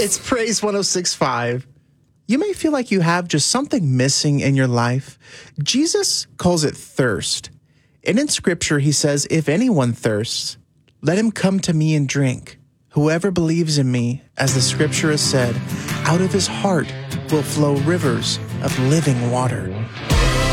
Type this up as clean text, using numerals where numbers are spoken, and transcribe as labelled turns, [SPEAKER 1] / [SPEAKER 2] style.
[SPEAKER 1] It's Praise 106.5. You may feel like you have just something missing in your life. Jesus calls it thirst. And in Scripture, he says, if anyone thirsts, let him come to me and drink. Whoever believes in me, as the Scripture has said, out of his heart will flow rivers of living water.